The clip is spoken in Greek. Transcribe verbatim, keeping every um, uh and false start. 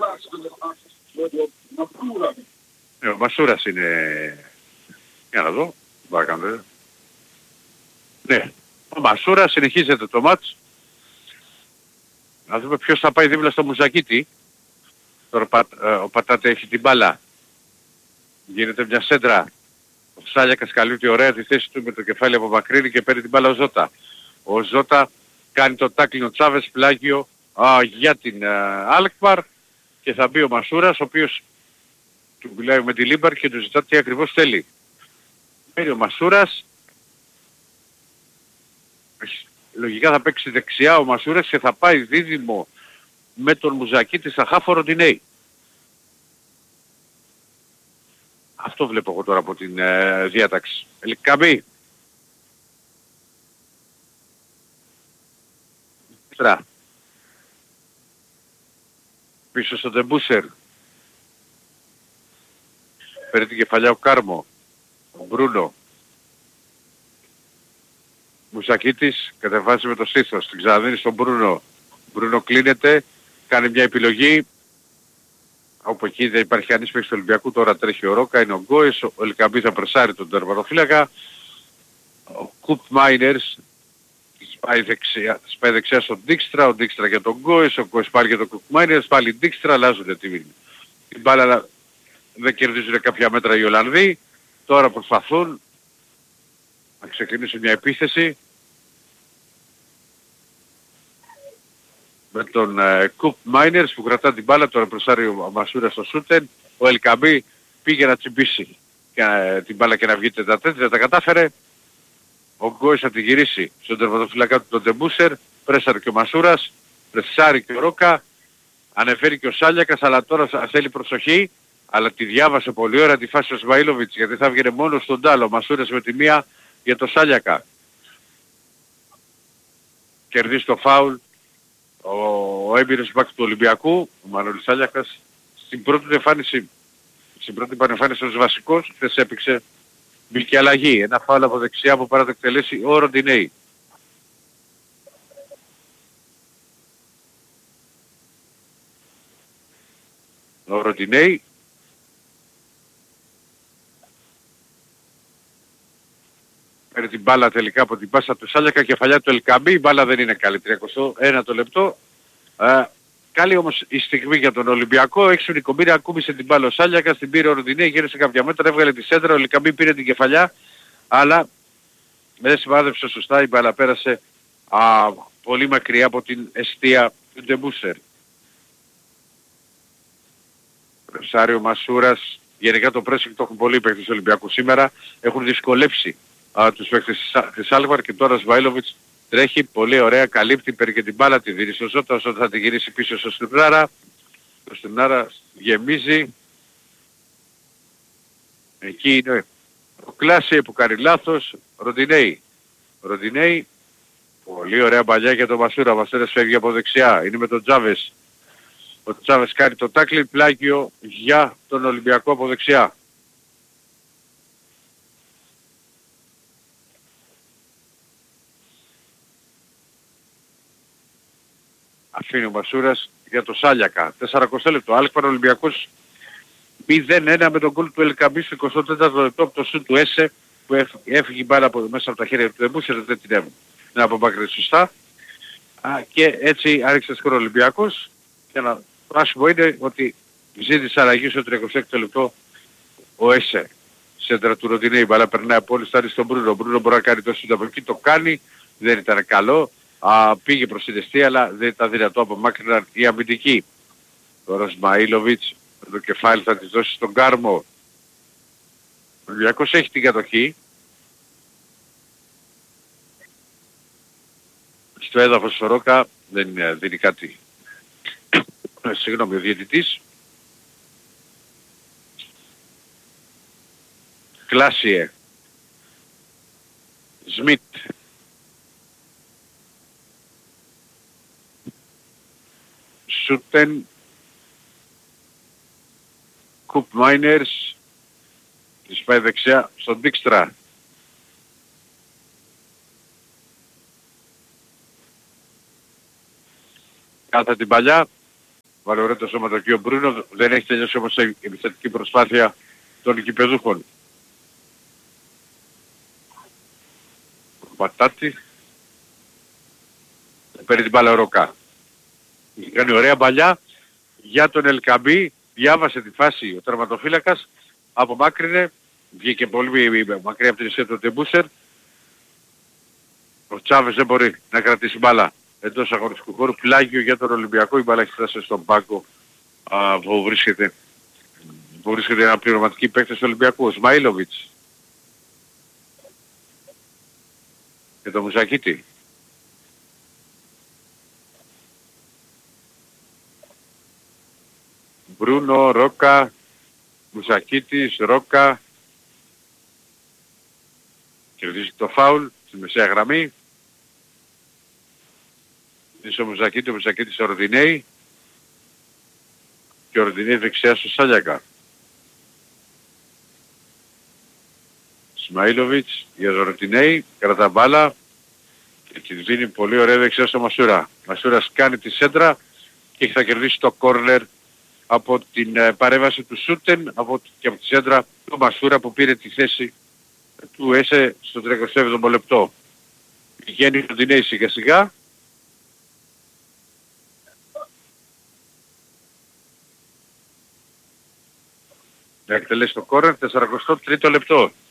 Ε, ο Μασούρας είναι... Για να δω. Βάκαμε. Ναι. Ο Μασούρας συνεχίζεται το μάτς. Να δούμε ποιος θα πάει δίπλα στο Μουζακίτη. Τώρα ο Πατάτε έχει την μπάλα. Γίνεται μια σέντρα. Ο Σάλιακας καλύπτει ωραία τη θέση του με το κεφάλι από μακρύνει και παίρνει την μπάλα ο Ζώτα. Ο Ζώτα κάνει το τάκλινο Τσάβες πλάγιο α, για την Αλκμαρ και θα μπει ο Μασούρας ο οποίος του μιλάει με τη Λίμπαρ και του ζητά τι ακριβώς θέλει. Παίρνει ο Μασούρας. Λογικά θα παίξει δεξιά ο Μασούρας και θα πάει δίδυμο με τον Μουζακίτη στα χάφο Ροντινέη. Αυτό βλέπω εγώ τώρα από την ε, διάταξη. Ελκαμπή. Τρα. Πίσω στο Ντεμπούσερ. Παίρνει την κεφαλιά ο Κάρμο. Ο Μπρούνο. Μουζακίτης κατεβάζει με το στήθος. Την ξαναδίνει στον Μπρούνο. Μπρούνο κλείνεται. Κάνει μια επιλογή. Από εκεί δεν υπάρχει κανείς παίκτης του Ολυμπιακού. Τώρα τρέχει ο Ρόκα. Είναι ο Γκόης. Ο Ελκαμπή θα πρεσάρει τον τερματοφύλακα. Ο Κουπ Μάινερς πάει δεξιά, πάει δεξιά στον Ντίξτρα. Ο Ντίξτρα για τον Γκόης. Ο Γκόης πάλι για τον Κουπ Μάινερς. Πάλι Ντίξτρα. Αλλάζουν την, την μπάλα. Δεν κερδίζουν κάποια μέτρα οι Ολλανδοί. Τώρα προσπαθούν να ξεκινήσουν μια επίθεση. Με τον Κουπ Μάινερς που κρατά την μπάλα, τώρα προσάρει ο Μασούρας στο Σούτεν. Ο Ελκαμπή πήγε να τσιμπήσει και, ε, την μπάλα και να βγει τετατέτ, δεν τα κατάφερε. Ο Γκόης θα τη γυρίσει στον τερματοφυλακά του τον Ντεμπούσερ. Πρέσαρε και ο Μασούρας, πρεσάρει και ο Ρόκα. Ανεφέρει και ο Σάλιακας, αλλά τώρα θέλει προσοχή. Αλλά τη διάβασε πολύ ώρα τη φάση ο Σβαΐλοβιτς, γιατί θα βγαινε μόνο στον Τάλο. Ο Μασούρας με τη μία για το Σάλιακα. Κερδίζει το φάουλ. Ο έμπειρος μπακ του Ολυμπιακού, ο Μανώλης Σάλιακας, στην πρώτη εμφάνιση, στην πρώτη εμφάνιση ως βασικός, χθες έπαιξε, μπήκε αλλαγή. Ένα φάουλ από δεξιά που παρά το εκτελέσει ο Ροντινέη. Ο Ροντινέη παίρνει την μπάλα τελικά από την πάσα του Σάλιακα, κεφαλιά του Ελκαμπή, η μπάλα δεν είναι καλή, τριακοστό ένα το λεπτό. Α, καλή όμως η στιγμή για τον Ολυμπιακό, έξω η κομπήρη, ακούμπησε την μπάλα ο Σάλιακας, την πήρε ο Ροντινέη, γύρισε κάποια μέτρα, έβγαλε τη σέντρα, ο Ελκαμπή πήρε την κεφαλιά, αλλά δεν σημάδεψε σωστά, η μπάλα πέρασε α, πολύ μακριά από την εστία του Ντεμπούσερ. Πρεσάριο Μασούρας, γενικά το pressing το έχουν πολλοί παίκτες του Ολυμπιακού σήμερα, έχουν δυσκολέψει α, τους παίκτες της Άλβαρ και τώρα Σβάιλοβιτς τρέχει πολύ ωραία, καλύπτει, παίρνει και την μπάλα, τη δίνει στο Ζώτα, όσο θα τη γυρίσει πίσω στο Στουρνάρα. Το Στουρνάρα γεμίζει. Εκεί είναι ο Κλάσιε που κάνει λάθος, Ροντινέη. Ροντινέη, πολύ ωραία μπαλιά για τον Μασούρα, ο Μασούρας φεύγει από δεξιά, είναι με τον Τζάβες. Ο Τζάβες κάνει το τάκλι, πλάγιο για τον Ολυμπιακό από δεξιά. Αφήνει ο Μασούρας για το Σάλιακα. τεσσαρακοστό λεπτό. Αλκμαρ Ολυμπιακός μηδέν ένα με τον γκολ του Ελκαμπή στο εικοστό τέταρτο λεπτό από το σουτ του Έσε που έφυγε η μπάλα από, μέσα από τα χέρια του Ντεμπούσερ, δεν την έβγαλε. Να απομάκρυνε σωστά. Α, και έτσι άρχισε σκορ ο Ολυμπιακός. Και ένα πράσινο είναι ότι ζήτησε αλλαγή στο τριακοστό έκτο λεπτό ο Έσε. Σέντρα του Ροντινέη, η μπάλα περνάει από όλη στάρι στον Μπρούνο. Ο Μπρούνο μπορεί να κάνει το σουτ από εκεί, το κάνει, δεν ήταν καλό. Α, πήγε προς την εστία, αλλά δεν ήταν δυνατό, απομάκρυναν οι αμυντικοί. Τώρα ο Σμαΐλοβιτς με το κεφάλι θα της δώσει στον Κάρμο. Ο Ολυμπιακός έχει την κατοχή. Στο έδαφος ο Ρόκα δεν δίνει κάτι. Συγγνώμη, ο διαιτητής. Κλάσιε. Σμιτ. Σούτεν. Κουπ Μάινερς. Της πάει δεξιά στον Ντίξτρα. Κάθε την παλιά. Βάλε ωραίο το σωματοκείο Μπρούνο, δεν έχει τελειώσει όμως η επιθετική προσπάθεια των γηπεδούχων. Πατάτη. Παίρνει την μπάλα ο Ροκά. Έχει κάνει ωραία παλιά για τον Ελκαμπή. Διάβασε τη φάση ο τερματοφύλακας. Απομάκρυνε. Βγήκε πολύ μακριά από την ισία του Ντεμπούσερ. Ο Τσάβες δεν μπορεί να κρατήσει μπάλα εντός αγωνιστικού χώρου. Πλάγιο για τον Ολυμπιακό. Η μπάλα έχει φτάσει στον πάγκο α, που βρίσκεται, που βρίσκεται ένα πληρωματική παίκτης του Ολυμπιακού. Ο Σμαΐλοβιτς. Και το Μουζακίτη. Μπρούνο, Ρόκα, Μουζακίτης, Ρόκα. Κερδίζει το φάουλ στη μεσαία γραμμή. Είναι ο Μουζακίτη, ο Μουζακίτης ο Ροντινέη. Και ο Ροντινέη δεξιά στο Σάλιακα. Σμαΐλοβιτς για τον Ροντινέη, κρατά μπάλα. Και τη δίνει πολύ ωραία δεξιά στο Μασούρα. Μασούρας κάνει τη σέντρα και θα κερδίσει το κόρνερ από την ε, παρέμβαση του Σούτεν από, και από τη σέντρα του Μασούρα που πήρε τη θέση του Έσε στο τριακοστό έβδομο λεπτό. Πηγαίνει ο Ροντινέη σιγά σιγά. Να εκτελέσει το κόρνερ, σαρανταtrίτο λεπτό.